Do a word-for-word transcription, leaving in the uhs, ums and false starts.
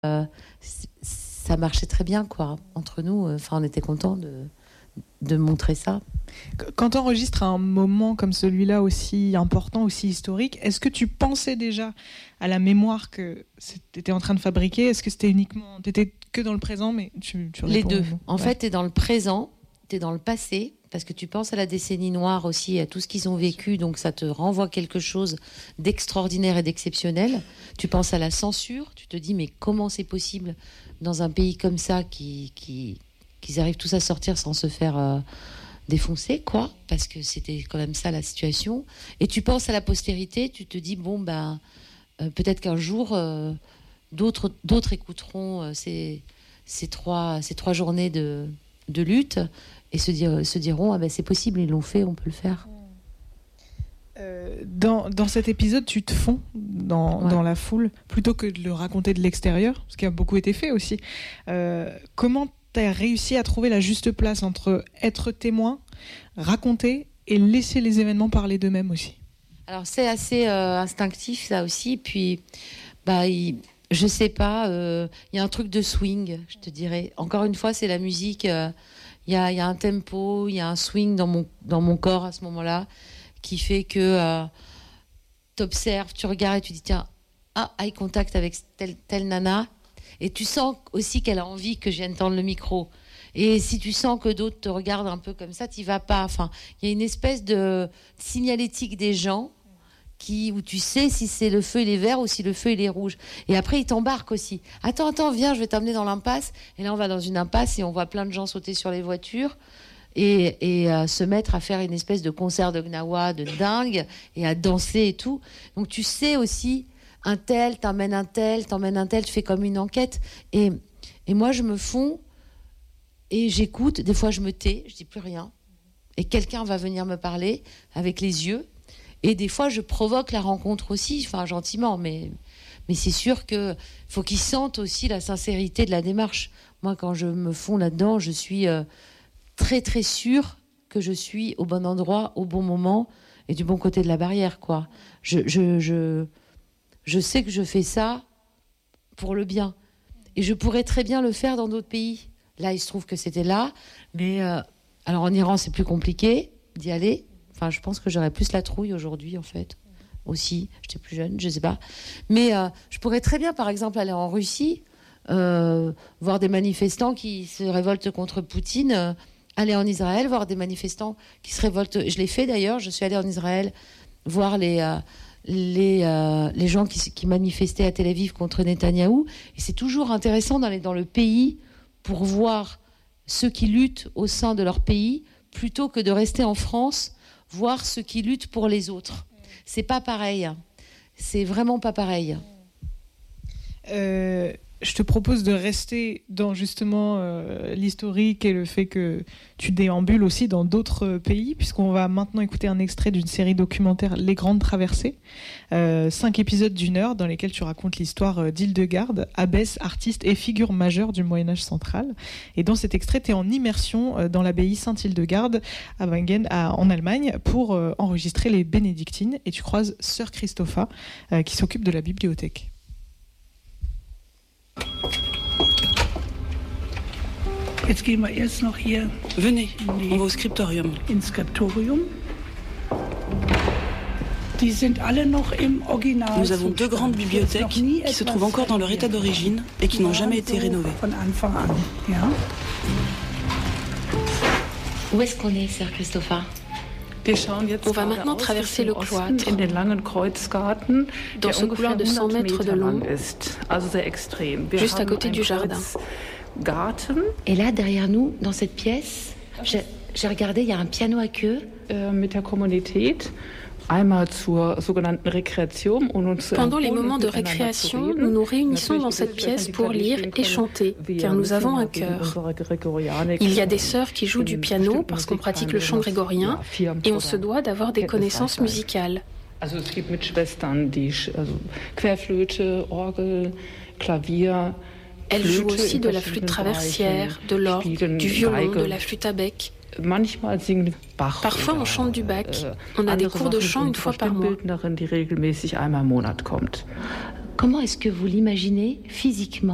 Euh, ça marchait très bien, quoi, entre nous. Enfin, on était contents de, de montrer ça. Quand tu enregistres un moment comme celui-là, aussi important, aussi historique, est-ce que tu pensais déjà à la mémoire que tu étais en train de fabriquer ? Est-ce que c'était uniquement... Tu étais que dans le présent, mais tu, tu Les réponds, deux. non ? En Ouais. fait, tu es dans le présent, tu es dans le passé, parce que tu penses à la décennie noire aussi, à tout ce qu'ils ont vécu, donc ça te renvoie quelque chose d'extraordinaire et d'exceptionnel. Tu penses à la censure, tu te dis, mais comment c'est possible dans un pays comme ça qui, qui, qu'ils arrivent tous à sortir sans se faire... Euh, défoncé, quoi, parce que c'était quand même ça la situation. Et tu penses à la postérité, tu te dis, bon, ben, euh, peut-être qu'un jour, euh, d'autres, d'autres écouteront euh, ces, ces, trois, ces trois journées de, de lutte et se, dire, se diront, ah ben, c'est possible, ils l'ont fait, on peut le faire. Euh, dans, dans cet épisode, tu te fonds dans, Ouais. dans la foule, plutôt que de le raconter de l'extérieur, ce qui a beaucoup été fait aussi. Euh, comment tu as réussi à trouver la juste place entre être témoin, raconter et laisser les événements parler d'eux-mêmes aussi ? Alors, c'est assez euh, instinctif, ça aussi. Puis, bah, il, je sais pas, il euh, y a un truc de swing, je te dirais. Encore une fois, c'est la musique. Il euh, y, a, y a un tempo, il y a un swing dans mon, dans mon corps à ce moment-là qui fait que euh, tu observes, tu regardes et tu dis, tiens, ah, eye contact avec telle, telle nana. Et tu sens aussi qu'elle a envie que je vienne tendre le micro. Et si tu sens que d'autres te regardent un peu comme ça, t'y vas pas. Enfin, il y a une espèce de signalétique des gens qui, où tu sais si c'est le feu il est vert ou si le feu il est rouge. Et après, ils t'embarquent aussi. Attends, attends, viens, je vais t'emmener dans l'impasse. Et là, on va dans une impasse et on voit plein de gens sauter sur les voitures et, et euh, se mettre à faire une espèce de concert de gnawa de dingue et à danser et tout. Donc, tu sais aussi... un tel, t'emmènes un tel, t'emmènes un tel, tu fais comme une enquête. Et, et moi, je me fonds et j'écoute. Des fois, je me tais, je dis plus rien. Et quelqu'un va venir me parler avec les yeux. Et des fois, je provoque la rencontre aussi, enfin, gentiment. Mais, mais c'est sûr qu'il faut qu'ils sentent aussi la sincérité de la démarche. Moi, quand je me fonds là-dedans, je suis euh, très, très sûre que je suis au bon endroit, au bon moment et du bon côté de la barrière, quoi. Je... je, je Je sais que je fais ça pour le bien. Et je pourrais très bien le faire dans d'autres pays. Là, il se trouve que c'était là. Mais euh, alors, en Iran, c'est plus compliqué d'y aller. Enfin, je pense que j'aurais plus la trouille aujourd'hui, en fait. Aussi, j'étais plus jeune, je sais pas. Mais euh, je pourrais très bien, par exemple, aller en Russie, euh, voir des manifestants qui se révoltent contre Poutine, euh, aller en Israël, voir des manifestants qui se révoltent. Je l'ai fait, d'ailleurs. Je suis allée en Israël voir les... Euh, Les, euh, les gens qui, qui manifestaient à Tel Aviv contre Netanyahou. Et c'est toujours intéressant d'aller dans le pays pour voir ceux qui luttent au sein de leur pays, plutôt que de rester en France, voir ceux qui luttent pour les autres. C'est pas pareil. C'est vraiment pas pareil. Euh, je te propose de rester dans justement euh, l'historique et le fait que tu déambules aussi dans d'autres pays, puisqu'on va maintenant écouter un extrait d'une série documentaire Les Grandes Traversées, euh, cinq épisodes d'une heure dans lesquels tu racontes l'histoire d'Hildegarde, abbesse, artiste et figure majeure du Moyen-Âge central. Et dans cet extrait, tu es en immersion dans l'abbaye Sainte-Hildegarde à Wengen, à, en Allemagne, pour euh, enregistrer les bénédictines, et tu croises Sœur Christopha euh, qui s'occupe de la bibliothèque. Jetzt gehen wir erst noch hier. Venez, on va au scriptorium. Ins Scriptorium. Die sind alle noch im Original. Nous avons deux grandes bibliothèques qui se trouvent encore dans leur état d'origine et qui n'ont jamais été rénovées. Von Anfang an, ja. Où est-ce qu'on est, Sœur Christopha ? On va maintenant traverser le cloître, dans ce couloir de cent mètres de long, juste à côté du jardin. Et là, derrière nous, dans cette pièce, j'ai, j'ai regardé, il y a un piano à queue. Pendant les moments de récréation, nous nous réunissons dans cette pièce pour lire et chanter, car nous avons un chœur. Il y a des sœurs qui jouent du piano parce qu'on pratique le chant grégorien et on se doit d'avoir des connaissances musicales. Elles jouent aussi de la flûte traversière, de l'orgue, du violon, de la flûte à bec. Parfois, on chante du Bach. On a des cours de chant une fois par mois. Comment est-ce que vous l'imaginez physiquement ?